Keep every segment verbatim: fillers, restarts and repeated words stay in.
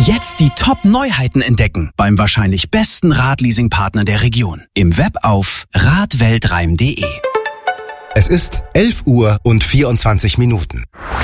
Jetzt die Top-Neuheiten entdecken beim wahrscheinlich besten Radleasing-Partner der Region. Im Web auf radweltreim punkt de. Es ist elf Uhr und vierundzwanzig Minuten.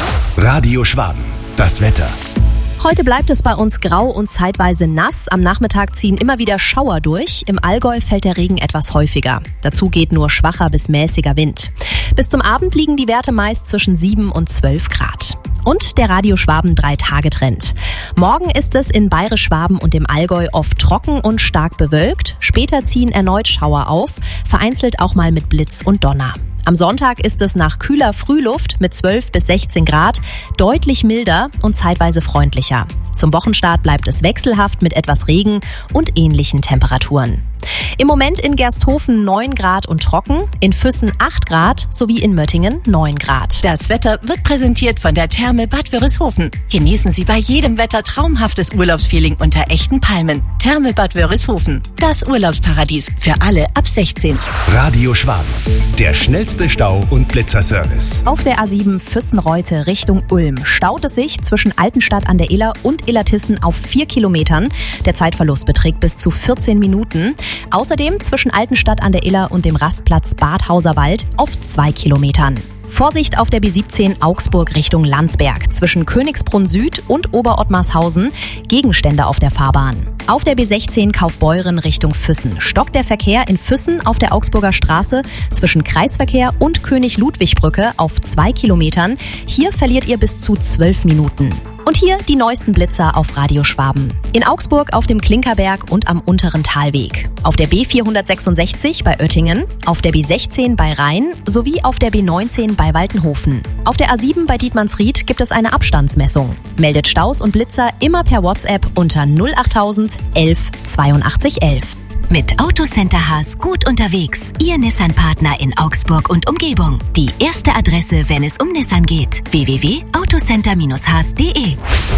Radio Schwaben, das Wetter. Heute bleibt es bei uns grau und zeitweise nass. Am Nachmittag ziehen immer wieder Schauer durch. Im Allgäu fällt der Regen etwas häufiger. Dazu geht nur schwacher bis mäßiger Wind. Bis zum Abend liegen die Werte meist zwischen sieben und zwölf Grad. Und der Radio Schwaben drei Tage Trend. Morgen ist es in Bayerisch Schwaben und im Allgäu oft trocken und stark bewölkt. Später ziehen erneut Schauer auf, vereinzelt auch mal mit Blitz und Donner. Am Sonntag ist es nach kühler Frühluft mit zwölf bis sechzehn Grad deutlich milder und zeitweise freundlicher. Zum Wochenstart bleibt es wechselhaft mit etwas Regen und ähnlichen Temperaturen. Im Moment in Gersthofen neun Grad und trocken, in Füssen acht Grad sowie in Möttingen neun Grad. Das Wetter wird präsentiert von der Therme Bad Wörishofen. Genießen Sie bei jedem Wetter traumhaftes Urlaubsfeeling unter echten Palmen. Therme Bad Wörishofen, das Urlaubsparadies für alle ab sechzehn. Radio Schwaben, der schnellste Stau- und Blitzerservice. Auf der A sieben Füssen-Reute Richtung Ulm staut es sich zwischen Altenstadt an der Iller und Illertissen auf vier Kilometern. Der Zeitverlust beträgt bis zu vierzehn Minuten. Außerdem zwischen Altenstadt an der Iller und dem Rastplatz Bad Hauserwald auf zwei Kilometern. Vorsicht auf der B siebzehn Augsburg Richtung Landsberg zwischen Königsbrunn Süd und Oberottmarshausen, Gegenstände auf der Fahrbahn. Auf der B sechzehn Kaufbeuren Richtung Füssen stockt der Verkehr in Füssen auf der Augsburger Straße zwischen Kreisverkehr und König-Ludwig-Brücke auf zwei Kilometern. Hier verliert ihr bis zu zwölf Minuten. Und hier die neuesten Blitzer auf Radio Schwaben. In Augsburg auf dem Klinkerberg und am unteren Talweg. Auf der B vierhundertsechsundsechzig bei Oettingen, auf der B sechzehn bei Rhein sowie auf der B neunzehn bei Waltenhofen. Auf der A sieben bei Dietmannsried gibt es eine Abstandsmessung. Meldet Staus und Blitzer immer per WhatsApp unter null achttausend elf zweiundachtzig elf. Mit Autocenter Haas gut unterwegs. Ihr Nissan-Partner in Augsburg und Umgebung. Die erste Adresse, wenn es um Nissan geht. w w w punkt autocenter haas punkt de.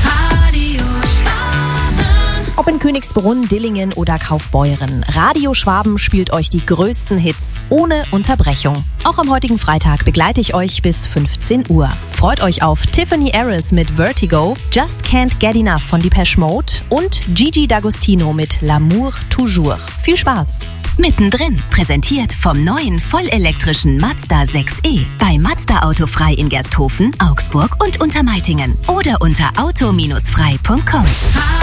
Ob in Königsbrunn, Dillingen oder Kaufbeuren, Radio Schwaben spielt euch die größten Hits ohne Unterbrechung. Auch am heutigen Freitag begleite ich euch bis fünfzehn Uhr. Freut euch auf Tiffany Harris mit Vertigo, Just Can't Get Enough von Depeche Mode und Gigi D'Agostino mit L'amour toujours. Viel Spaß! Mittendrin, präsentiert vom neuen vollelektrischen Mazda sechs e. Bei Mazda Autofrei in Gersthofen, Augsburg und Untermeitingen. Oder unter auto Bindestrich frei punkt com.